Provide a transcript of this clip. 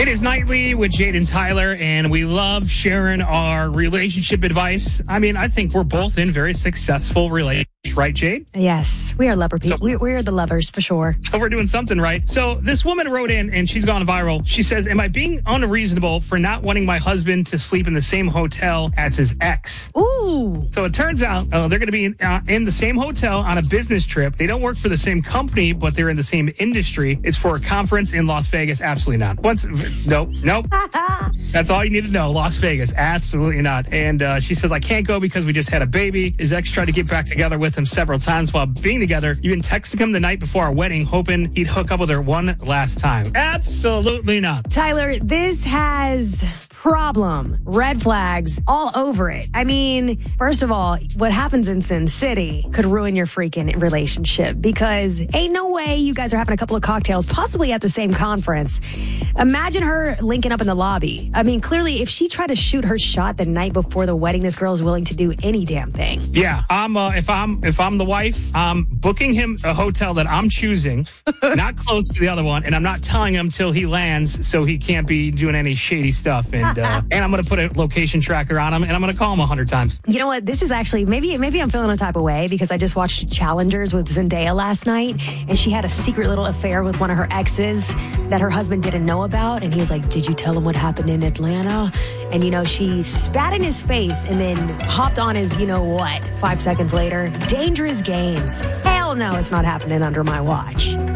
It is Nightly with Jade and Tyler, and we love sharing our relationship advice. I mean, I think we're both in very successful relationships, right, Jade? Yes, we are lover people. We're the lovers for sure. So we're doing something right. So this woman wrote in, and she's gone viral. She says, am I being unreasonable for not wanting my husband to sleep in the same hotel as his ex? Ooh. So it turns out they're going to be in the same hotel on a business trip. They don't work for the same company, but they're in the same industry. It's for a conference in Las Vegas. Absolutely not. Nope. That's all you need to know. Las Vegas. Absolutely not. And she says, I can't go because we just had a baby. His ex tried to get back together with him several times while being together. Even texting him the night before our wedding, hoping he'd hook up with her one last time. Absolutely not. Tyler, this has problem. Red flags all over it. I mean, first of all, what happens in Sin City could ruin your freaking relationship because ain't no way you guys are having a couple of cocktails, possibly at the same conference. Imagine her linking up in the lobby. I mean, clearly, if she tried to shoot her shot the night before the wedding, this girl is willing to do any damn thing. Yeah, if I'm the wife, I'm booking him a hotel that I'm choosing, not close to the other one, and I'm not telling him till he lands, so he can't be doing any shady stuff. And I'm going to put a location tracker on him, and I'm going to call him 100 times. You know what? This is actually maybe I'm feeling a type of way because I just watched Challengers with Zendaya last night, and she had a secret little affair with one of her exes that her husband didn't know about, and he was like, "Did you tell him what happened in Atlanta?" And she spat in his face and then hopped on his 5 seconds later. Dangerous games. Hell no, it's not happening under my watch.